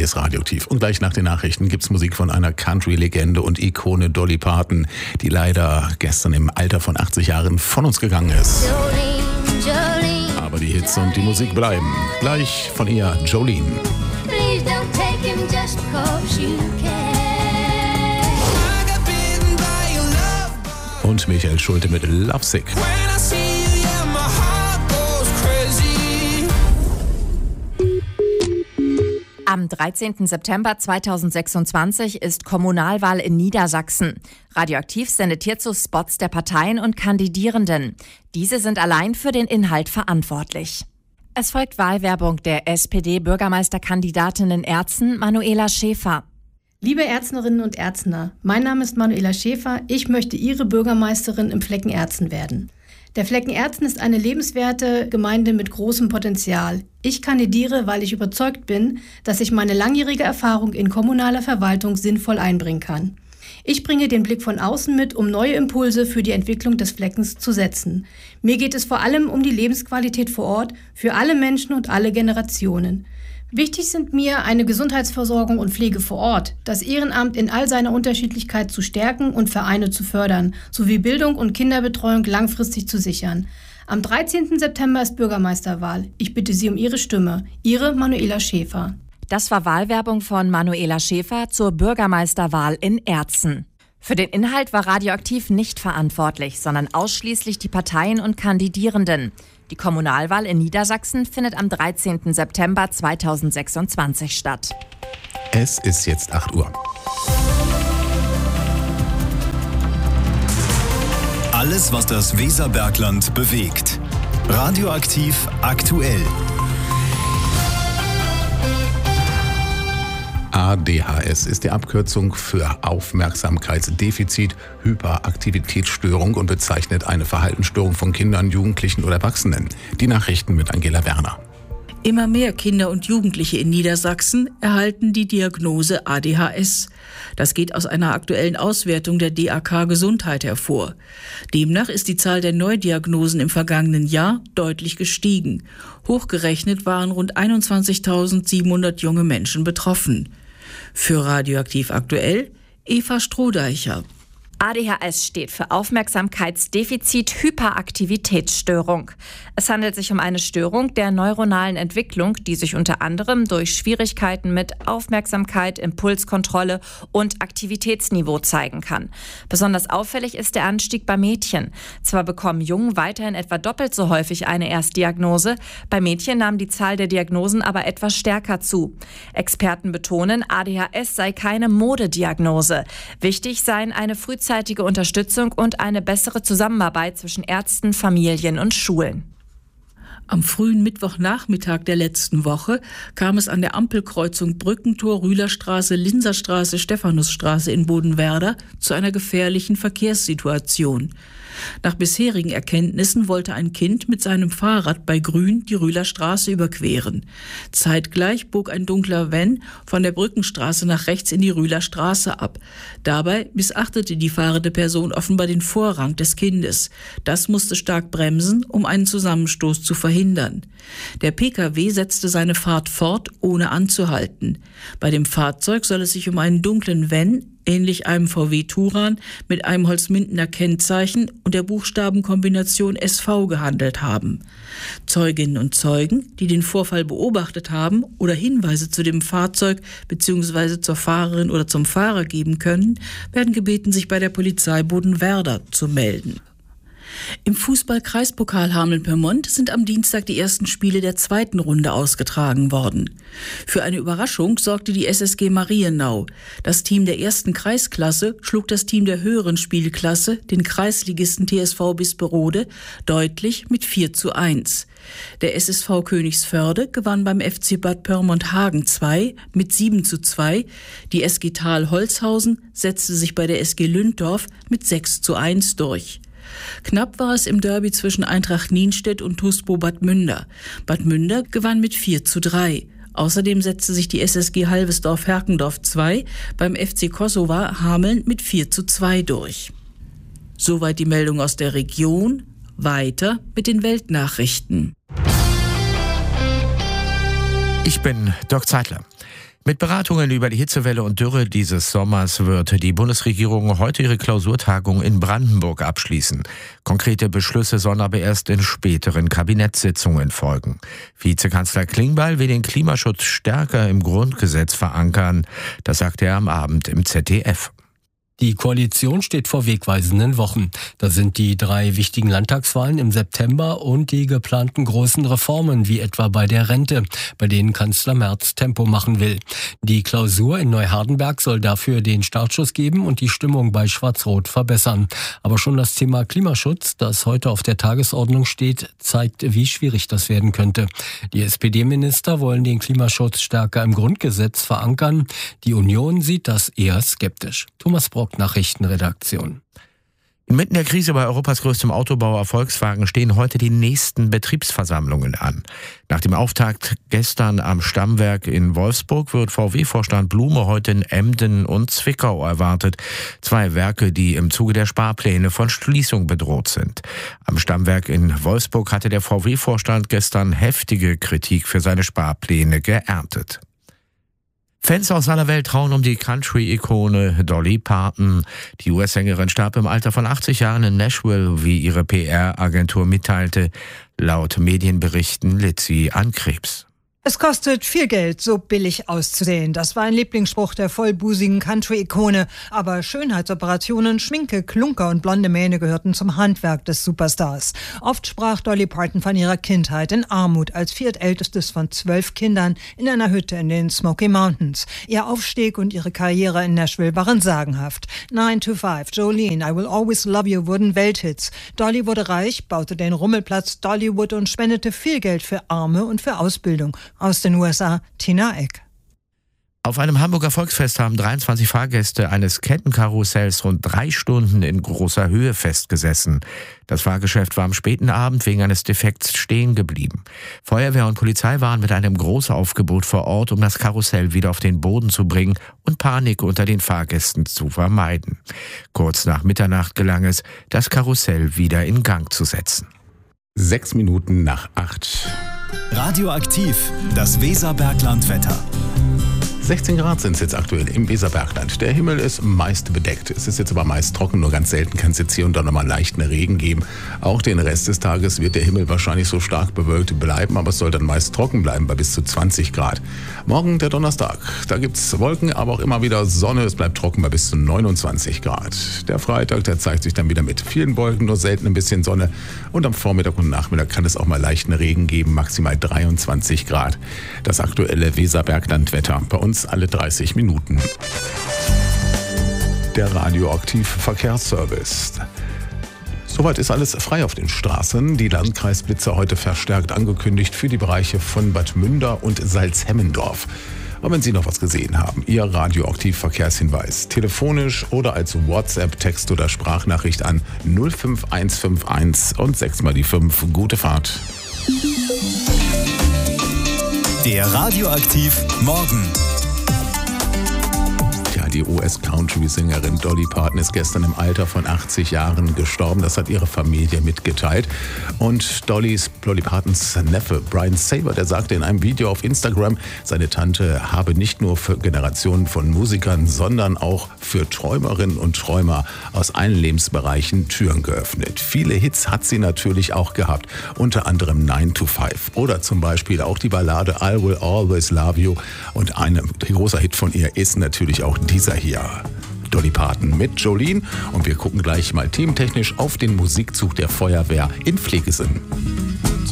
Hier ist Radioaktiv. Und gleich nach den Nachrichten gibt's Musik von einer Country-Legende und Ikone Dolly Parton, die leider gestern im Alter von 80 Jahren von uns gegangen ist. Aber die Hits und die Musik bleiben. Gleich von ihr Jolene. Und Michael Schulte mit Lovesick. Am 13. September 2026 ist Kommunalwahl in Niedersachsen. Radioaktiv sendet hierzu Spots der Parteien und Kandidierenden. Diese sind allein für den Inhalt verantwortlich. Es folgt Wahlwerbung der SPD-Bürgermeisterkandidatin in Erzen, Manuela Schäfer. Liebe Erznerinnen und Erzner, mein Name ist Manuela Schäfer. Ich möchte Ihre Bürgermeisterin im Flecken Erzen werden. Der Flecken Erzen ist eine lebenswerte Gemeinde mit großem Potenzial. Ich kandidiere, weil ich überzeugt bin, dass ich meine langjährige Erfahrung in kommunaler Verwaltung sinnvoll einbringen kann. Ich bringe den Blick von außen mit, um neue Impulse für die Entwicklung des Fleckens zu setzen. Mir geht es vor allem um die Lebensqualität vor Ort für alle Menschen und alle Generationen. Wichtig sind mir eine Gesundheitsversorgung und Pflege vor Ort, das Ehrenamt in all seiner Unterschiedlichkeit zu stärken und Vereine zu fördern, sowie Bildung und Kinderbetreuung langfristig zu sichern. Am 13. September ist Bürgermeisterwahl. Ich bitte Sie um Ihre Stimme. Ihre Manuela Schäfer. Das war Wahlwerbung von Manuela Schäfer zur Bürgermeisterwahl in Erzen. Für den Inhalt war Radioaktiv nicht verantwortlich, sondern ausschließlich die Parteien und Kandidierenden. Die Kommunalwahl in Niedersachsen findet am 13. September 2026 statt. Es ist jetzt 8 Uhr. Alles, was das Weserbergland bewegt. Radioaktiv aktuell. ADHS ist die Abkürzung für Aufmerksamkeitsdefizit-Hyperaktivitätsstörung und bezeichnet eine Verhaltensstörung von Kindern, Jugendlichen oder Erwachsenen. Die Nachrichten mit Angela Werner. Immer mehr Kinder und Jugendliche in Niedersachsen erhalten die Diagnose ADHS. Das geht aus einer aktuellen Auswertung der DAK Gesundheit hervor. Demnach ist die Zahl der Neudiagnosen im vergangenen Jahr deutlich gestiegen. Hochgerechnet waren rund 21.700 junge Menschen betroffen. Für Radioaktiv aktuell Eva Strohdeicher. ADHS steht für Aufmerksamkeitsdefizit-Hyperaktivitätsstörung. Es handelt sich um eine Störung der neuronalen Entwicklung, die sich unter anderem durch Schwierigkeiten mit Aufmerksamkeit, Impulskontrolle und Aktivitätsniveau zeigen kann. Besonders auffällig ist der Anstieg bei Mädchen. Zwar bekommen Jungen weiterhin etwa doppelt so häufig eine Erstdiagnose, bei Mädchen nahm die Zahl der Diagnosen aber etwas stärker zu. Experten betonen, ADHS sei keine Modediagnose. Wichtig seien eine frühzeitige Unterstützung und eine bessere Zusammenarbeit zwischen Ärzten, Familien und Schulen. Am frühen Mittwochnachmittag der letzten Woche kam es an der Ampelkreuzung Brückentor, Rühlerstraße, Linserstraße, Stephanusstraße in Bodenwerder zu einer gefährlichen Verkehrssituation. Nach bisherigen Erkenntnissen wollte ein Kind mit seinem Fahrrad bei Grün die Rühlerstraße überqueren. Zeitgleich bog ein dunkler Van von der Brückenstraße nach rechts in die Rühlerstraße ab. Dabei missachtete die fahrende Person offenbar den Vorrang des Kindes. Das musste stark bremsen, um einen Zusammenstoß zu verhindern. Der Pkw setzte seine Fahrt fort, ohne anzuhalten. Bei dem Fahrzeug soll es sich um einen dunklen Van, ähnlich einem VW Touran, mit einem Holzmindener Kennzeichen und der Buchstabenkombination SV gehandelt haben. Zeuginnen und Zeugen, die den Vorfall beobachtet haben oder Hinweise zu dem Fahrzeug bzw. zur Fahrerin oder zum Fahrer geben können, werden gebeten, sich bei der Polizei Bodenwerder zu melden. Im Fußball-Kreispokal Hameln-Pyrmont sind am Dienstag die ersten Spiele der zweiten Runde ausgetragen worden. Für eine Überraschung sorgte die SSG Marienau. Das Team der ersten Kreisklasse schlug das Team der höheren Spielklasse, den Kreisligisten TSV Bisperode, deutlich mit 4:1. Der SSV Königsförde gewann beim FC Bad Pyrmont-Hagen 2 mit 7:2. Die SG Thal Holzhausen setzte sich bei der SG Lünddorf mit 6:1 durch. Knapp war es im Derby zwischen Eintracht Nienstedt und TuSpo Bad Münder. Bad Münder gewann mit 4:3. Außerdem setzte sich die SSG Halvesdorf-Herkendorf 2 beim FC Kosovo Hameln mit 4:2 durch. Soweit die Meldung aus der Region. Weiter mit den Weltnachrichten. Ich bin Dirk Zeitler. Mit Beratungen über die Hitzewelle und Dürre dieses Sommers wird die Bundesregierung heute ihre Klausurtagung in Brandenburg abschließen. Konkrete Beschlüsse sollen aber erst in späteren Kabinettssitzungen folgen. Vizekanzler Klingbeil will den Klimaschutz stärker im Grundgesetz verankern. Das sagte er am Abend im ZDF. Die Koalition steht vor wegweisenden Wochen. Das sind die 3 wichtigen Landtagswahlen im September und die geplanten großen Reformen, wie etwa bei der Rente, bei denen Kanzler Merz Tempo machen will. Die Klausur in Neuhardenberg soll dafür den Startschuss geben und die Stimmung bei Schwarz-Rot verbessern. Aber schon das Thema Klimaschutz, das heute auf der Tagesordnung steht, zeigt, wie schwierig das werden könnte. Die SPD-Minister wollen den Klimaschutz stärker im Grundgesetz verankern. Die Union sieht das eher skeptisch. Thomas Brock, Nachrichtenredaktion. Inmitten der Krise bei Europas größtem Autobauer Volkswagen stehen heute die nächsten Betriebsversammlungen an. Nach dem Auftakt gestern am Stammwerk in Wolfsburg wird VW-Vorstand Blume heute in Emden und Zwickau erwartet. 2 Werke, die im Zuge der Sparpläne von Schließung bedroht sind. Am Stammwerk in Wolfsburg hatte der VW-Vorstand gestern heftige Kritik für seine Sparpläne geerntet. Fans aus aller Welt trauen um die Country-Ikone Dolly Parton. Die US-Sängerin starb im Alter von 80 Jahren in Nashville, wie ihre PR-Agentur mitteilte. Laut Medienberichten litt sie an Krebs. Es kostet viel Geld, so billig auszusehen. Das war ein Lieblingsspruch der vollbusigen Country-Ikone. Aber Schönheitsoperationen, Schminke, Klunker und blonde Mähne gehörten zum Handwerk des Superstars. Oft sprach Dolly Parton von ihrer Kindheit in Armut als viertältestes von 12 Kindern in einer Hütte in den Smoky Mountains. Ihr Aufstieg und ihre Karriere in Nashville waren sagenhaft. 9 to 5, Jolene, I Will Always Love You wurden Welthits. Dolly wurde reich, baute den Rummelplatz Dollywood und spendete viel Geld für Arme und für Ausbildung. Aus den USA, Tina Eck. Auf einem Hamburger Volksfest haben 23 Fahrgäste eines Kettenkarussells rund 3 Stunden in großer Höhe festgesessen. Das Fahrgeschäft war am späten Abend wegen eines Defekts stehen geblieben. Feuerwehr und Polizei waren mit einem Großaufgebot vor Ort, um das Karussell wieder auf den Boden zu bringen und Panik unter den Fahrgästen zu vermeiden. Kurz nach Mitternacht gelang es, das Karussell wieder in Gang zu setzen. 6 Minuten nach 8. Radioaktiv, das Weserbergland-Wetter. 16 Grad sind es jetzt aktuell im Weserbergland. Der Himmel ist meist bedeckt. Es ist jetzt aber meist trocken, nur ganz selten kann es jetzt hier und da nochmal leichten Regen geben. Auch den Rest des Tages wird der Himmel wahrscheinlich so stark bewölkt bleiben, aber es soll dann meist trocken bleiben bei bis zu 20 Grad. Morgen der Donnerstag, da gibt es Wolken, aber auch immer wieder Sonne. Es bleibt trocken bei bis zu 29 Grad. Der Freitag, der zeigt sich dann wieder mit vielen Wolken, nur selten ein bisschen Sonne. Und am Vormittag und Nachmittag kann es auch mal leichten Regen geben, maximal 23 Grad. Das aktuelle Weserbergland-Wetter bei uns alle 30 Minuten. Der Radioaktiv-Verkehrsservice. Soweit ist alles frei auf den Straßen. Die Landkreisblitzer heute verstärkt angekündigt für die Bereiche von Bad Münder und Salzhemmendorf. Und wenn Sie noch was gesehen haben, Ihr Radioaktiv-Verkehrshinweis, telefonisch oder als WhatsApp, Text oder Sprachnachricht an 05151 und 6 mal die 5. Gute Fahrt. Der Radioaktiv Morgen. Die US-Country-Sängerin Dolly Parton ist gestern im Alter von 80 Jahren gestorben. Das hat ihre Familie mitgeteilt. Und Dolly Partons Neffe Brian Saber, der sagte in einem Video auf Instagram, seine Tante habe nicht nur für Generationen von Musikern, sondern auch für Träumerinnen und Träumer aus allen Lebensbereichen Türen geöffnet. Viele Hits hat sie natürlich auch gehabt, unter anderem 9 to 5 oder zum Beispiel auch die Ballade I Will Always Love You. Und ein großer Hit von ihr ist natürlich auch dieser hier, Dolly Parton mit Jolene. Und wir gucken gleich mal thementechnisch auf den Musikzug der Feuerwehr in Pflegesinn.